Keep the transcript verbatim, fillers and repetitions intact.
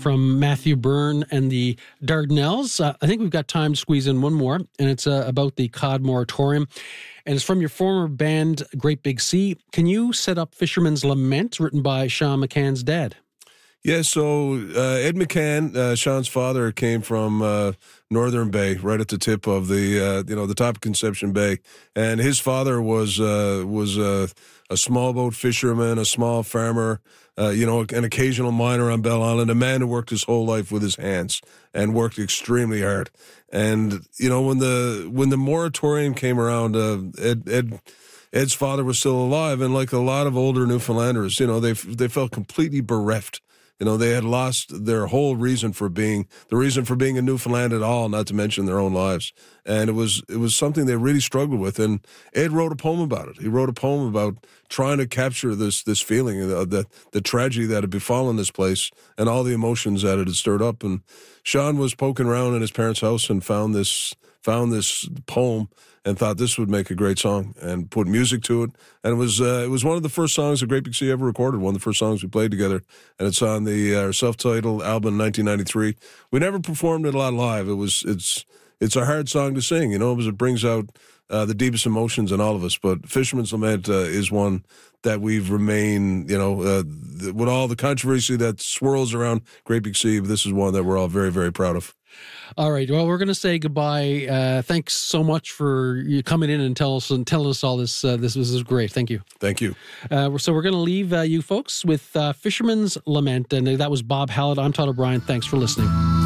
from Matthew Byrne and the Dardanelles. Uh, I think we've got time to squeeze in one more, and it's uh, about the Cod Moratorium. And it's from your former band, Great Big Sea. Can you set up Fisherman's Lament, written by Sean McCann's dad? Yeah, so uh, Ed McCann, uh, Sean's father, came from uh, Northern Bay, right at the tip of the, uh, you know, the top of Conception Bay, and his father was uh, was uh, a small boat fisherman, a small farmer, uh, you know, an occasional miner on Bell Island, a man who worked his whole life with his hands and worked extremely hard. And you know, when the when the moratorium came around, uh, Ed. Ed Ed's father was still alive, and like a lot of older Newfoundlanders, you know, they they felt completely bereft. You know, they had lost their whole reason for being, the reason for being in Newfoundland at all, not to mention their own lives. And it was it was something they really struggled with. And Ed wrote a poem about it. He wrote a poem about trying to capture this this feeling, uh, the, the tragedy that had befallen this place and all the emotions that it had stirred up. And Sean was poking around in his parents' house and found this found this poem and thought this would make a great song, and put music to it. And it was uh, it was one of the first songs that Great Big Sea ever recorded, one of the first songs we played together. And it's on the uh, self-titled album in nineteen ninety-three. We never performed it a lot live. It was it's it's a hard song to sing, you know, because it brings out uh, the deepest emotions in all of us. But Fisherman's Lament uh, is one that we've remained, you know, uh, th- with all the controversy that swirls around Great Big Sea, this is one that we're all very, very proud of. All right. Well, we're going to say goodbye. Uh, thanks so much for you coming in and tell us and telling us all this. Uh, this, this is great. Thank you. Thank you. Uh, so we're going to leave uh, you folks with uh, Fisherman's Lament, and that was Bob Hallett. I'm Todd O'Brien. Thanks for listening.